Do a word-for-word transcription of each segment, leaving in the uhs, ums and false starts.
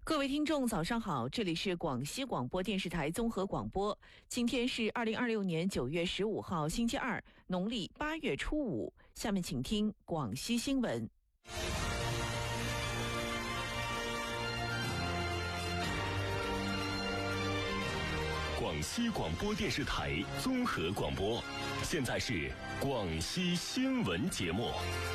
各位听众早上好，这里是广西广播电视台综合广播。今天是二零二六年九月十五号星期二，农历八月初五。下面请听广西新闻。 广西广播电视台综合广播，现在是广西新闻节目。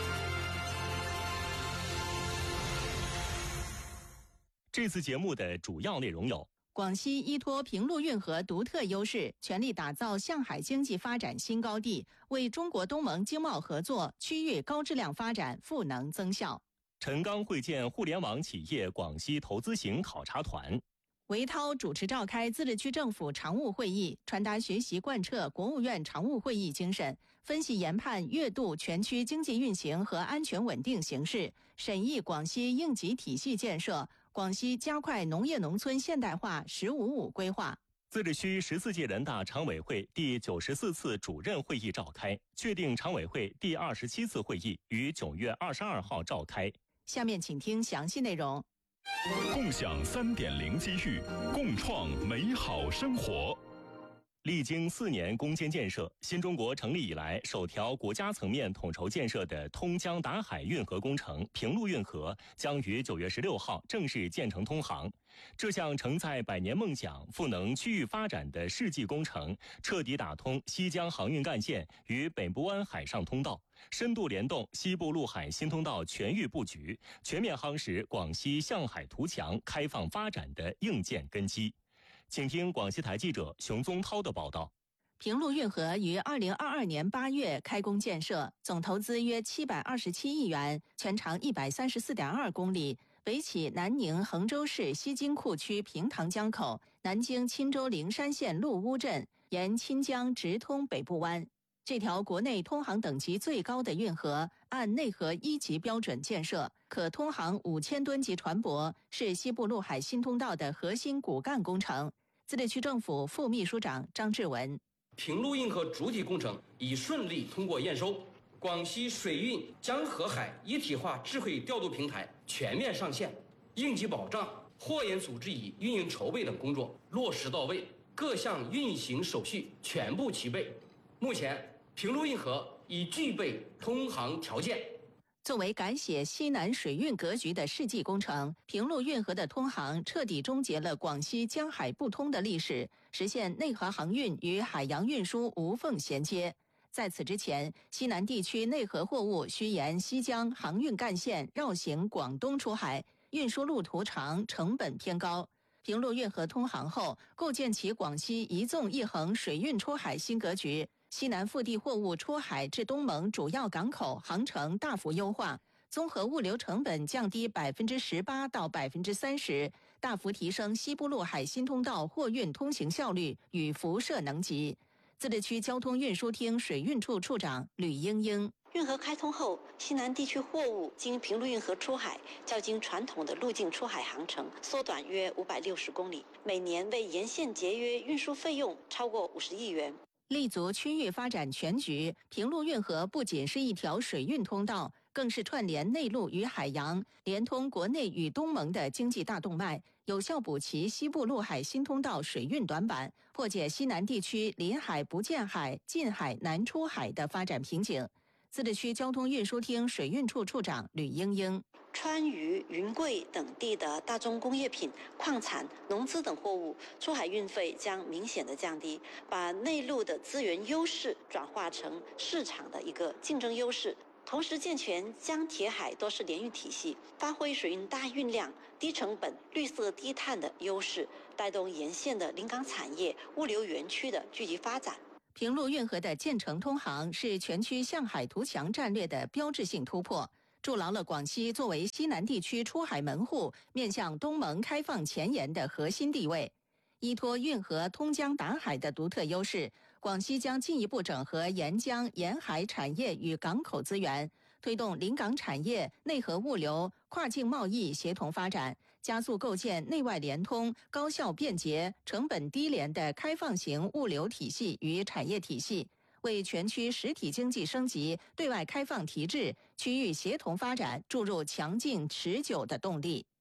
这次节目的主要内容有： 广西依托平陆运河独特优势，全力打造向海经济发展新高地，为中国东盟经贸合作、区域高质量发展赋能增效。 陈刚会见互联网企业广西投资行考察团。 韦涛主持召开自治区政府常务会议，传达学习贯彻国务院常务会议精神，分析研判月度全区经济运行和安全稳定形势，审议广西应急体系建设、广西加快农业农村现代化“十五五”规划。 自治区十四届人大常委会第九十四次主任会议召开，确定常委会第二十七次会议于九月二十二号召开。 下面请听详细内容。 共享 三点零 机遇，共创美好生活。 历经四年攻坚建设，新中国成立以来首条国家层面统筹建设的通江达海运河工程平陆运河将于九月十六号正式建成通航。这项承载百年梦想、赋能区域发展的世纪工程，彻底打通西江航运干线与北部湾海上通道，深度联动西部陆海新通道全域布局，全面夯实广西向海图强、开放发展的硬件根基。请听广西台记者熊宗涛的报道。 平陆运河于二零二二年八月开工建设，总投资约七百二十七亿元，全长一百三十四点二公里，北起南宁衡州市西金库区平塘江口，南经钦州灵山县陆乌镇，沿钦江直通北部湾。这条国内通航等级最高的运河，按内河一级标准建设，可通航五千吨级船舶，是西部陆海新通道的核心骨干工程。自治区政府副秘书长张志文： 平陆运河主体工程已顺利通过验收，广西水运江河海一体化智慧调度平台全面上线，应急保障、货运组织与运营筹备等工作落实到位，各项运行手续全部齐备。目前，平陆运河已具备通航条件。 作为改写西南水运格局的世纪工程，平陆运河的通航彻底终结了广西江海不通的历史，实现内河航运与海洋运输无缝衔接。在此之前，西南地区内河货物需沿西江航运干线绕行广东出海，运输路途长，成本偏高。平陆运河通航后，构建起广西一纵一横水运出海新格局。西南腹地货物出海至东盟主要港口航程大幅优化，综合物流成本降低百分之十八到百分之三十，大幅提升西部陆海新通道货运通行效率与辐射能级。自治区交通运输厅水运处处长吕英英： 运河开通后，西南地区货物经平陆运河出海，较经传统的陆径出海航程缩短约五百六十公里，每年为沿线节约运输费用超过五十亿元。 立足区域发展全局，平陆运河不仅是一条水运通道，更是串联内陆与海洋、连通国内与东盟的经济大动脉，有效补齐西部陆海新通道水运短板，破解西南地区临海不见海、近海难出海的发展瓶颈。自治区交通运输厅水运处处长吕英英： 川渝、云贵等地的大宗工业品、矿产、农资等货物出海运费将明显的降低，把内陆的资源优势转化成市场的一个竞争优势。同时健全江铁海多式联运体系，发挥水运大运量、低成本、绿色低碳的优势，带动沿线的临港产业、物流园区的聚集发展。 平陆运河的建成通航是全区向海图强战略的标志性突破，筑牢了广西作为西南地区出海门户、面向东盟开放前沿的核心地位。依托运河通江达海的独特优势，广西将进一步整合沿江沿海产业与港口资源，推动临港产业、内河物流、跨境贸易协同发展，加速构建内外联通、高效便捷、成本低廉的开放型物流体系与产业体系，为全区实体经济升级、对外开放提质、区域协同发展注入强劲持久的动力。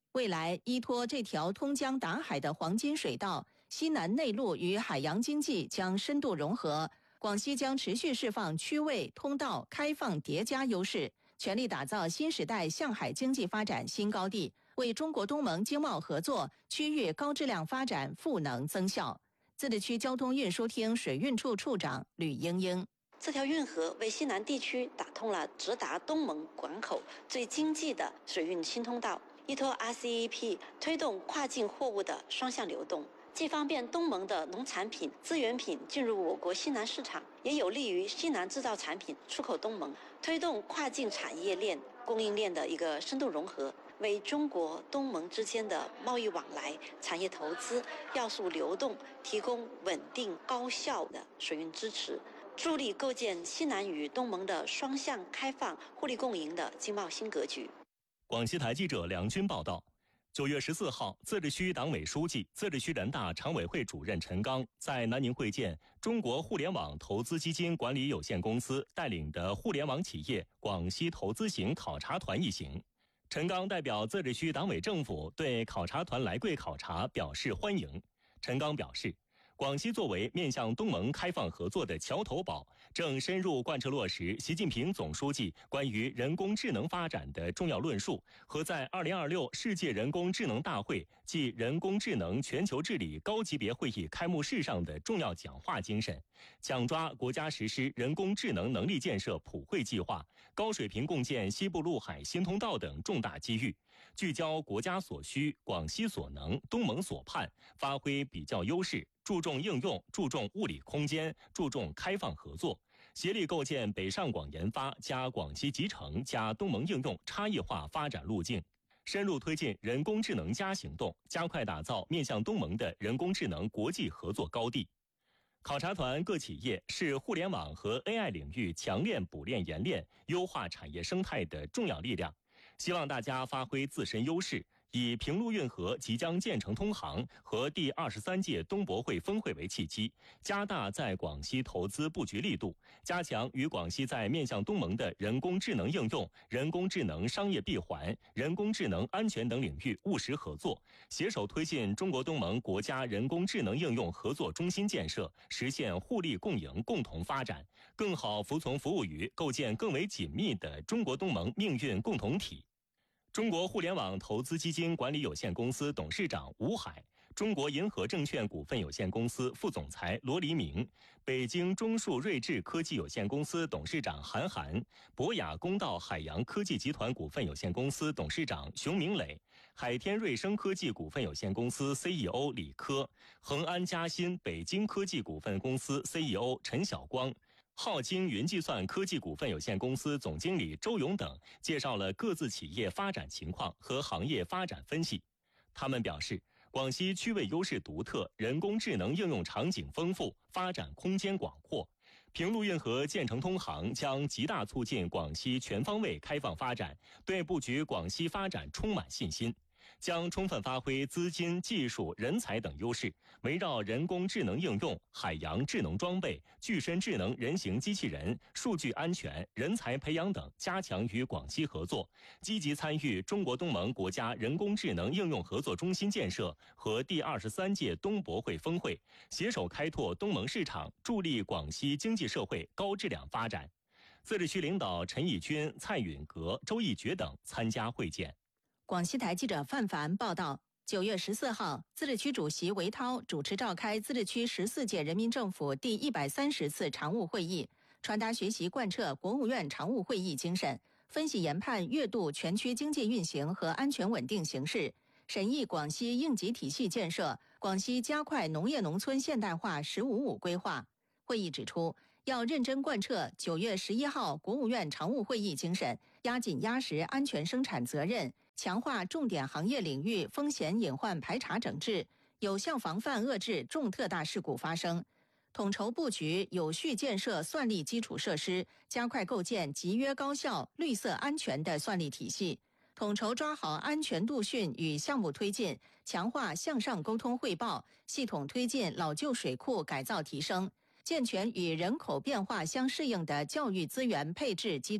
未来依托这条通江达海的黄金水道，西南内陆与海洋经济将深度融合，广西将持续释放区位、通道、开放叠加优势，全力打造新时代向海经济发展新高地，为中国东盟经贸合作、区域高质量发展赋能增效。自治区交通运输厅水运处处长吕英英。 这条运河为西南地区打通了直达东盟港口最经济的水运新通道，依托 R C E P 推动跨境货物的双向流动，既方便东盟的农产品、资源品进入我国西南市场，也有利于西南制造产品出口东盟，推动跨境产业链、供应链的一个深度融合，为中国东盟之间的贸易往来、产业投资、要素流动提供稳定高效的水运支持，助力构建西南与东盟的双向开放、互利共赢的经贸新格局。 广西台记者梁军报道。九月十四号，自治区党委书记、自治区人大常委会主任陈刚在南宁会见中国互联网投资基金管理有限公司带领的互联网企业广西投资行考察团一行。陈刚代表自治区党委政府对考察团来贵考察表示欢迎。陈刚表示，广西作为面向东盟开放合作的桥头堡，正深入贯彻落实习近平总书记关于人工智能发展的重要论述和在二零二六世界人工智能大会暨人工智能全球治理高级别会议开幕式上的重要讲话精神，抢抓国家实施人工智能能力建设普惠计划、高水平共建西部陆海新通道等重大机遇，聚焦国家所需、广西所能、东盟所盼，发挥比较优势，注重应用，注重物理空间，注重开放合作，协力构建北上广研发加广西集成加东盟应用差异化发展路径，深入推进人工智能加行动，加快打造面向东盟的人工智能国际合作高地。考察团各企业是互联网和 A I 领域强链补链研链、优化产业生态的重要力量，希望大家发挥自身优势，以平陆运河即将建成通航和第二十三届东博会峰会为契机，加大在广西投资布局力度，加强与广西在面向东盟的人工智能应用、人工智能商业闭环、人工智能安全等领域务实合作，携手推进中国东盟国家人工智能应用合作中心建设，实现互利共赢、共同发展，更好服从服务于构建更为紧密的中国东盟命运共同体。中国互联网投资基金管理有限公司董事长吴海，中国银河证券股份有限公司副总裁罗黎明，北京中数睿智科技有限公司董事长韩寒，博雅公道海洋科技集团股份有限公司董事长熊明磊，海天瑞声科技股份有限公司 C E O 李科，恒安嘉新北京科技股份公司 C E O 陈晓光，浩京云计算科技股份有限公司总经理周勇等介绍了各自企业发展情况和行业发展分析。他们表示，广西区位优势独特，人工智能应用场景丰富，发展空间广阔。平陆运河建成通航将极大促进广西全方位开放发展，对布局广西发展充满信心。将充分发挥资金、技术、人才等优势，围绕人工智能应用、海洋智能装备、具身智能人形机器人、数据安全、人才培养等，加强与广西合作，积极参与中国东盟国家人工智能应用合作中心建设和第二十三届东博会峰会，携手开拓东盟市场，助力广西经济社会高质量发展。自治区领导陈义军、蔡允阁、周义觉等参加会见。 广西台记者范凡报道，九月十四号，自治区主席韦涛主持召开自治区十四届人民政府第一百三十次常务会议，传达学习贯彻国务院常务会议精神，分析研判月度全区经济运行和安全稳定形势，审议广西应急体系建设、广西加快农业农村现代化“十五五”规划。会议指出，要认真贯彻九月十一号国务院常务会议精神，压紧压实安全生产责任，强化重点行业领域风险隐患排查整治，有效防范遏制重特大事故发生，统筹布局有序建设算力基础设施，加快构建集约高效、绿色安全的算力体系，统筹抓好安全度训与项目推进，强化向上沟通汇报，系统推进老旧水库改造提升，健全与人口变化相适应的教育资源配置机制，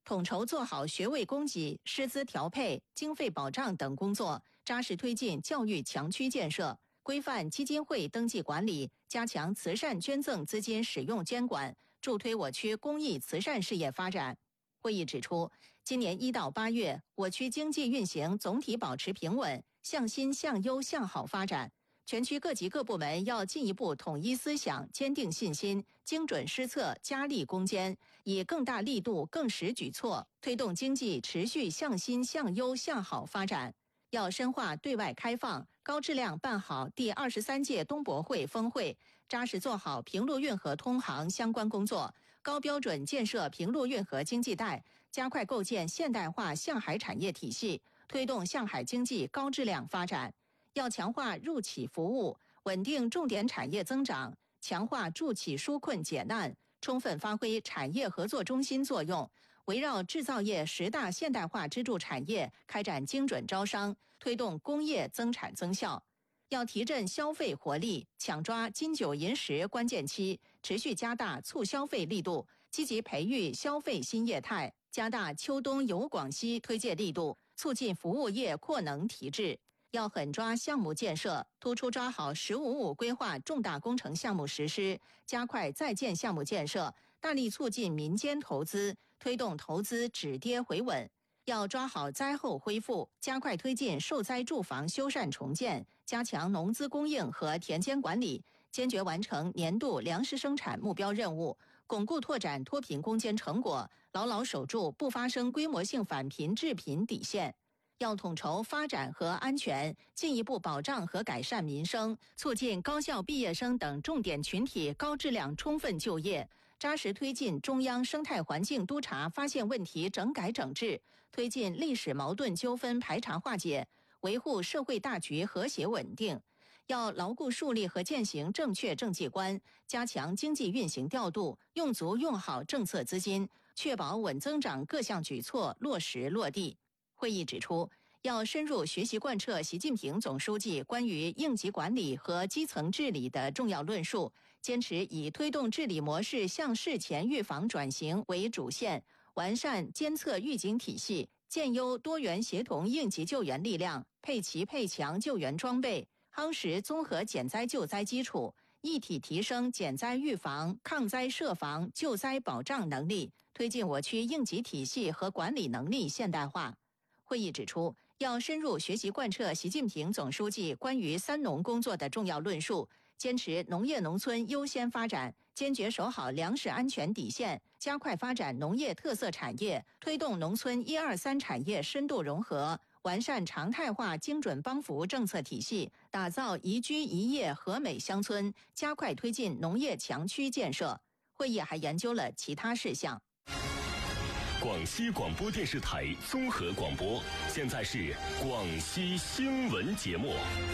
统筹做好学位供给、师资调配、经费保障等工作，扎实推进教育强区建设，规范基金会登记管理，加强慈善捐赠资金使用监管，助推我区公益慈善事业发展。会议指出，今年一到八月，我区经济运行总体保持平稳，向新、向优、向好发展。全区各级各部门要进一步统一思想，坚定信心，精准施策，加力攻坚，以更大力度、更实举措，推动经济持续向新、向优、向好发展。要深化对外开放，高质量办好第二十三届东博会峰会，扎实做好平陆运河通航相关工作，高标准建设平陆运河经济带，加快构建现代化向海产业体系，推动向海经济高质量发展。要强化入企服务，稳定重点产业增长，强化助企纾困解难，充分发挥产业合作中心作用，围绕制造业十大现代化支柱产业开展精准招商，推动工业增产增效。要提振消费活力，抢抓金九银十关键期，持续加大促消费力度，积极培育消费新业态，加大秋冬游广西推介力度，促进服务业扩能提质。要狠抓项目建设，突出抓好“十五五”规划重大工程项目实施，加快在建项目建设，大力促进民间投资，推动投资止跌回稳。要抓好灾后恢复，加快推进受灾住房修缮重建，加强农资供应和田间管理，坚决完成年度粮食生产目标任务，巩固拓展脱贫攻坚成果，牢牢守住不发生规模性返贫致贫底线。要统筹发展和安全，进一步保障和改善民生，促进高校毕业生等重点群体高质量充分就业，扎实推进中央生态环境督察发现问题整改整治，推进历史矛盾纠纷排查化解，维护社会大局和谐稳定。要牢固树立和践行正确政绩观，加强经济运行调度，用足用好政策资金，确保稳增长各项举措落实落地。会议指出，要深入学习贯彻习近平总书记关于应急管理和基层治理的重要论述，坚持以推动治理模式向事前预防转型为主线，完善监测预警体系，建优多元协同应急救援力量，配齐配强救援装备，夯实综合减灾救灾基础，一体提升减灾预防、抗灾设防、救灾保障能力，推进我区应急体系和管理能力现代化。会议指出，要深入学习贯彻习近平总书记关于三农工作的重要论述，坚持农业农村优先发展，坚决守好粮食安全底线，加快发展农业特色产业，推动农村一二三产业深度融合，完善常态化精准帮扶政策体系，打造宜居宜业和美乡村，加快推进农业强区建设。会议还研究了其他事项。 广西广播电视台综合广播，现在是广西新闻节目。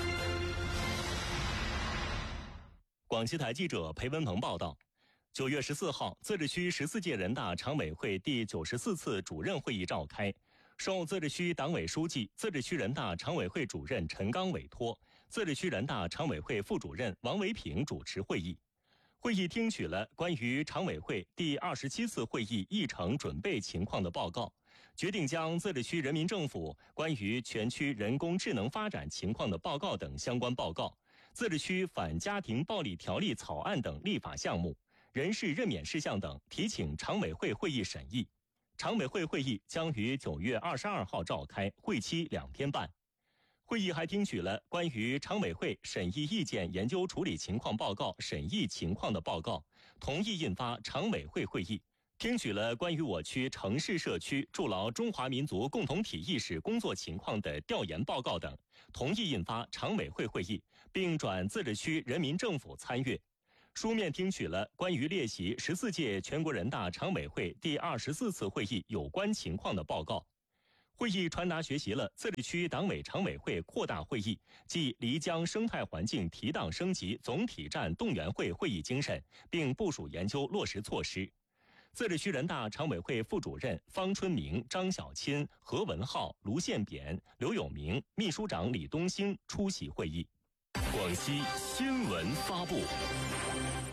广西台记者裴文鹏报道，九月十四号，自治区十四届人大常委会第九十四次主任会议召开，受自治区党委书记、自治区人大常委会主任陈刚委托，自治区人大常委会副主任王维平主持会议。会议听取了关于常委会第二十七次会议议程准备情况的报告，决定将自治区人民政府关于全区人工智能发展情况的报告等相关报告、自治区反家庭暴力条例草案等立法项目、人事任免事项等提请常委会会议审议。常委会会议将于九月二十二号召开，会期两天半。会议还听取了关于常委会审议意见研究处理情况报告审议情况的报告，同意印发常委会会议。听取了关于我区城市社区筑牢中华民族共同体意识工作情况的调研报告等，同意印发常委会会议，并转自治区人民政府参阅。书面听取了关于列席十四届全国人大常委会第二十四次会议有关情况的报告。会议传达学习了自治区党委常委会扩大会议暨漓江生态环境提档升级总体战动员会会议精神，并部署研究落实措施。自治区人大常委会副主任方春明、张小钦、何文浩、卢宪扁、刘有明、秘书长李东兴出席会议。 广西新闻发布。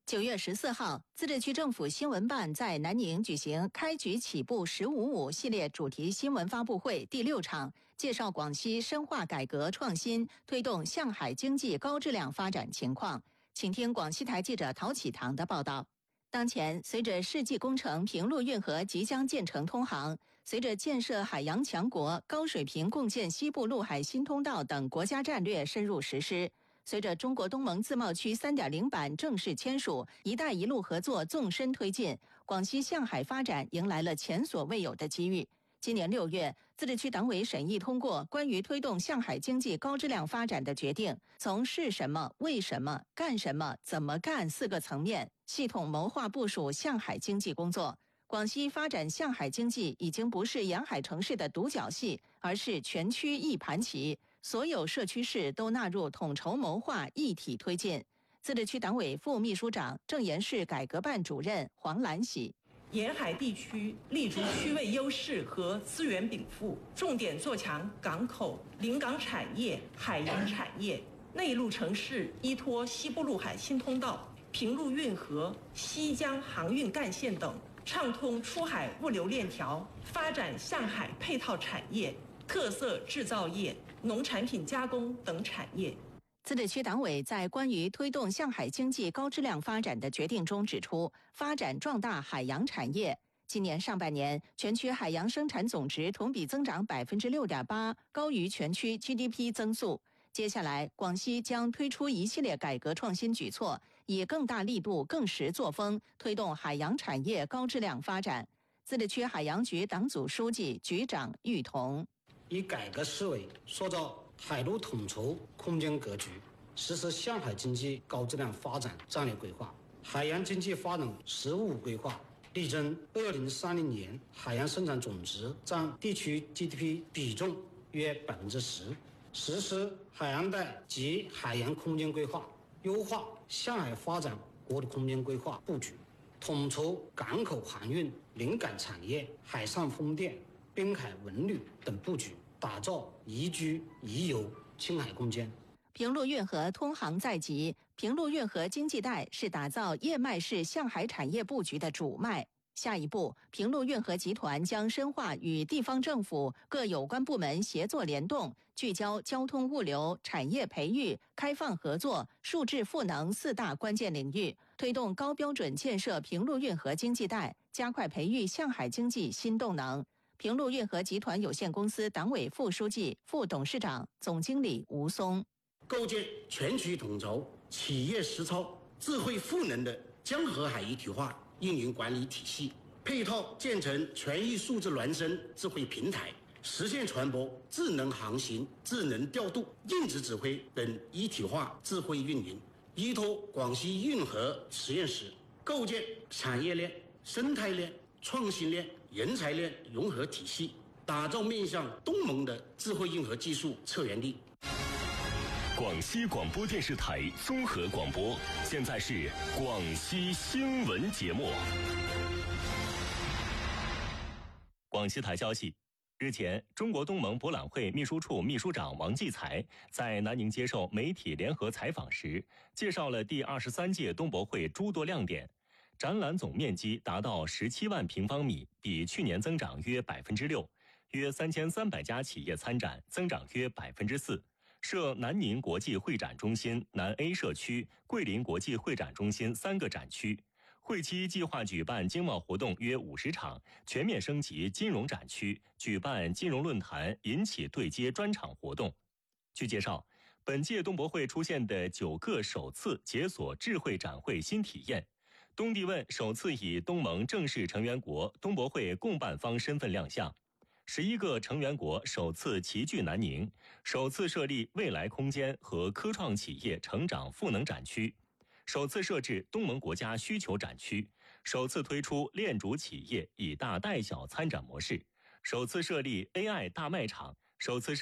九月十四号，自治区政府新闻办在南宁举行开局起步十五五系列主题新闻发布会第六场，介绍广西深化改革创新，推动向海经济高质量发展情况。请听广西台记者陶启堂的报道。当前，随着世纪工程平陆运河即将建成通航，随着建设海洋强国、高水平共建西部陆海新通道等国家战略深入实施，随着中国东盟自贸区 三点零 版正式签署，一带一路合作纵深推进，广西向海发展迎来了前所未有的机遇。今年六月，自治区党委审议通过关于推动向海经济高质量发展的决定，从是什么、为什么、干什么、怎么干四个层面，系统谋划部署向海经济工作。广西发展向海经济已经不是沿海城市的独角戏，而是全区一盘棋，所有社区市都纳入统筹谋划，一体推进。自治区党委副秘书长、正盐市改革办主任黄兰喜。 沿海地区立足区位优势和资源禀赋，重点做强港口、临港产业、海洋产业；内陆城市依托西部陆海新通道、平陆运河、西江航运干线等，畅通出海物流链条，发展向海配套产业、特色制造业、农产品加工等产业。 自治区党委在关于推动向海经济高质量发展的决定中指出，发展壮大海洋产业。今年上半年，全区海洋生产总值同比增长 百分之六点八， 高于全区 G D P 增速。接下来，广西将推出一系列改革创新举措，以更大力度、更实作风推动海洋产业高质量发展。自治区海洋局党组书记、局长玉彤， 以改革思维塑造海陆统筹空间格局，实施向海经济高质量发展战略规划、海洋经济发展“十五”规划，力争二零三零年海洋生产总值占地区 G D P 比重约百分之十，实施海洋带及海洋空间规划，优化向海发展国土空间规划布局，统筹港口航运、临港产业、海上风电、滨海文旅等布局，打造宜居宜游青海空间。 平陆运河通航在即，平陆运河经济带是打造叶脉式向海产业布局的主脉。下一步，平陆运河集团将深化与地方政府各有关部门协作联动，聚焦交通物流、产业培育、开放合作、数质赋能四大关键领域，推动高标准建设平陆运河经济带，加快培育向海经济新动能。平陆运河集团有限公司党委副书记、副董事长、总经理吴松， 构建全区统筹、企业实操、智慧赋能的江河海一体化运营管理体系，配套建成全域数字孪生智慧平台，实现船舶智能航行、智能调度、应急指挥等一体化智慧运营。依托广西运河实验室，构建产业链、生态链、创新链、人才链融合体系，打造面向东盟的智慧运河技术策源地。 广西广播电视台综合广播，现在是广西新闻节目。 广西台消息，日前，中国东盟博览会秘书处秘书长王继才在南宁接受媒体联合采访时，介绍了第二十三届东博会诸多亮点。展览总面积达到十七万平方米，比去年增长约百分之六，约三千三百家企业参展，增长约百分之四。设南宁国际会展中心、南 A 社区、桂林国际会展中心三个展区。会期计划举办经贸活动约五十场，全面升级金融展区，举办金融论坛、银企对接专场活动。据介绍，本届东博会出现的九个首次解锁智慧展会新体验。东帝汶首次以东盟正式成员国、东博会共办方身份亮相。十一个成员国首次齐聚南宁，首次设立未来空间和科创企业成长赋能展区，首次设置东盟国家需求展区，首次推出链主企业以大带小参展模式，首次设立 A I 大卖场，首次